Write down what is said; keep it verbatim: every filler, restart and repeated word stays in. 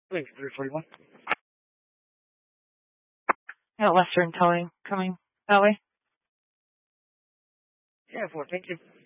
Wait, three forty-one. Yeah, Western Towing coming that way. Yeah, four, thank you.